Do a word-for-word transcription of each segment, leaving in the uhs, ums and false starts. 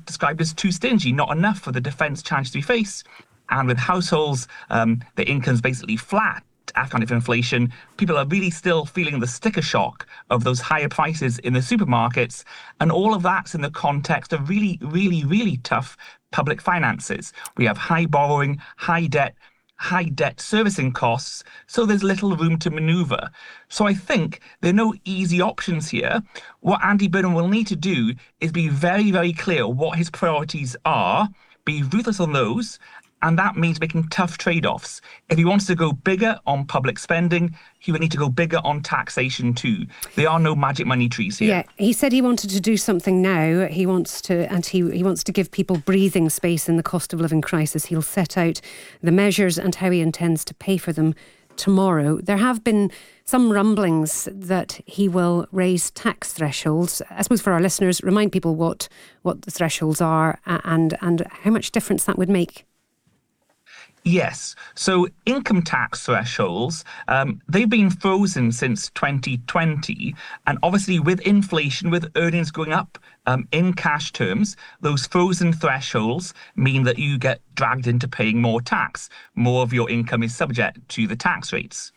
described as too stingy, not enough for the defence challenges we face. And with households, um, the income's basically flat after inflation, people are really still feeling the sticker shock of those higher prices in the supermarkets. And all of that's in the context of really, really, really tough public finances. We have high borrowing, high debt, high debt servicing costs, so there's little room to manoeuvre. So I think there are no easy options here. What Andy Burnham will need to do is be very, very clear what his priorities are, be ruthless on those, and that means making tough trade-offs. If he wants to go bigger on public spending, he will need to go bigger on taxation too. There are no magic money trees here. Yeah, he said he wanted to do something now. He wants to, and he, he wants to give people breathing space in the cost of living crisis. He'll set out the measures and how he intends to pay for them tomorrow. There have been some rumblings that he will raise tax thresholds. I suppose for our listeners, remind people what, what the thresholds are and, and how much difference that would make. Yes. So income tax thresholds, um, they've been frozen since twenty twenty. And obviously with inflation, with earnings going up um, in cash terms, those frozen thresholds mean that you get dragged into paying more tax. More of your income is subject to the tax rates.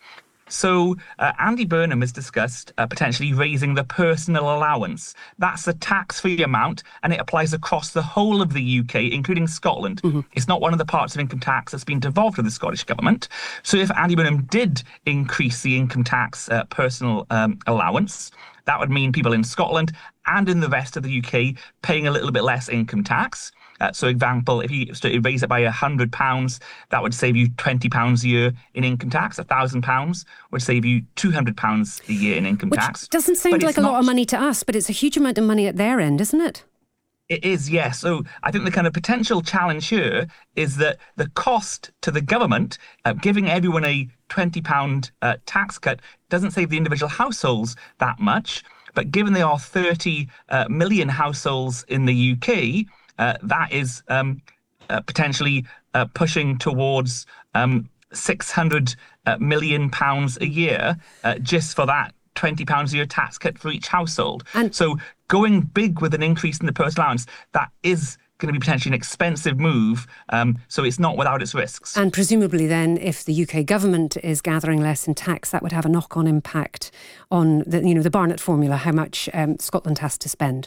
So uh, Andy Burnham has discussed uh, potentially raising the personal allowance. That's a tax-free amount, and it applies across the whole of the U K, including Scotland. Mm-hmm. It's not one of the parts of income tax that's been devolved to the Scottish Government. So if Andy Burnham did increase the income tax uh, personal um, allowance, that would mean people in Scotland and in the rest of the U K paying a little bit less income tax. Uh, so, example, if you raise it by one hundred pounds, that would save you twenty pounds a year in income tax. one thousand pounds would save you two hundred pounds a year in income Which tax. Doesn't sound but like a lot of money to us, but it's a huge amount of money at their end, isn't it? It is, yes. So I think the kind of potential challenge here is that the cost to the government, uh, giving everyone a twenty pounds uh, tax cut, doesn't save the individual households that much. But given there are thirty uh, million households in the U K, Uh, that is um, uh, potentially uh, pushing towards um, six hundred uh, million pounds a year uh, just for that twenty pounds a year tax cut for each household. And so going big with an increase in the personal allowance, that is going to be potentially an expensive move. Um, so it's not without its risks. And presumably then, if the U K government is gathering less in tax, that would have a knock-on impact on the, you know, the Barnett formula, how much um, Scotland has to spend.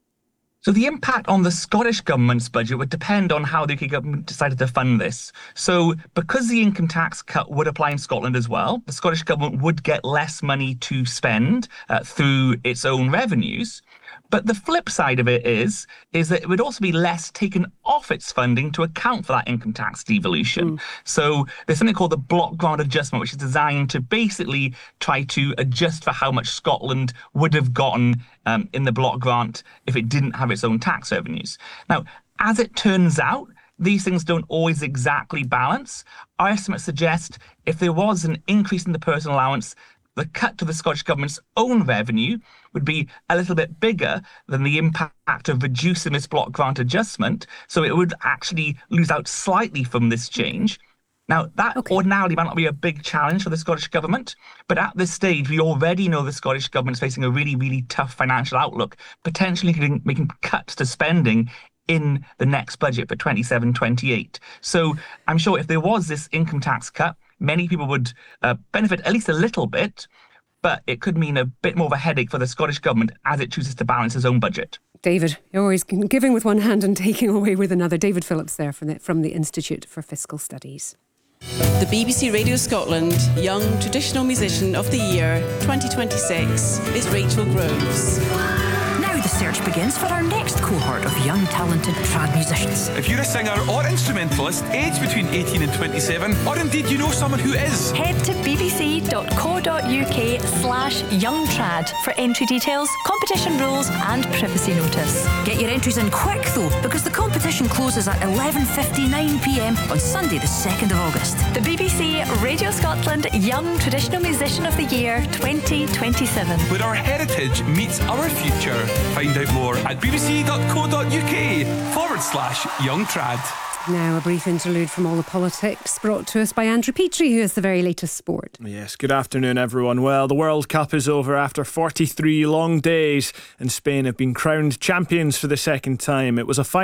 So the impact on the Scottish Government's budget would depend on how the U K Government decided to fund this. So because the income tax cut would apply in Scotland as well, the Scottish Government would get less money to spend uh, through its own revenues. But the flip side of it is, is that it would also be less taken off its funding to account for that income tax devolution. Mm. So there's something called the block grant adjustment, which is designed to basically try to adjust for how much Scotland would have gotten um, in the block grant if it didn't have its own tax revenues. Now, as it turns out, these things don't always exactly balance. Our estimates suggest if there was an increase in the personal allowance, the cut to the Scottish Government's own revenue would be a little bit bigger than the impact of reducing this block grant adjustment. So it would actually lose out slightly from this change. Now, that okay. ordinarily might not be a big challenge for the Scottish Government, but at this stage, we already know the Scottish Government is facing a really, really tough financial outlook, potentially making, making cuts to spending in the next budget for twenty-seven twenty-eight. So I'm sure if there was this income tax cut, many people would uh, benefit at least a little bit, but it could mean a bit more of a headache for the Scottish Government as it chooses to balance its own budget. David, you're always giving with one hand and taking away with another. David Phillips there from the, from the Institute for Fiscal Studies. The B B C Radio Scotland Young Traditional Musician of the Year twenty twenty-six is Rachel Groves. Now the search begins for our next cohort of young talented trad musicians. If you're a singer or instrumentalist aged between eighteen and twenty-seven, or indeed you know someone who is, head to bbc.co.uk slash youngtrad for entry details, competition rules and privacy notice. Get your entries in quick though, because the competition closes at eleven fifty-nine p m on Sunday the second of August. The B B C Radio Scotland Young Traditional Musician of the Year twenty twenty-seven. Where our heritage meets our future. Find out more at bbc.co.uk forward slash youngtrad. Now a brief interlude from all the politics brought to us by Andrew Petrie, who has the very latest sport. Yes, good afternoon everyone. Well, the World Cup is over after forty-three long days, and Spain have been crowned champions for the second time. It was a final